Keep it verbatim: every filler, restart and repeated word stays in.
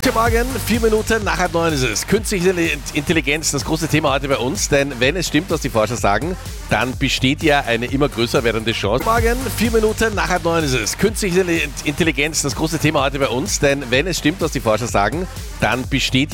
Guten Morgen, vier Minuten nach halb neun ist es. Künstliche Intelligenz, das große Thema heute bei uns, denn wenn es stimmt, was die Forscher sagen, dann besteht ja eine immer größer werdende Chance. Guten Morgen, vier Minuten nach halb neun ist es. Künstliche Intelligenz, das große Thema heute bei uns, denn wenn es stimmt, was die Forscher sagen, dann besteht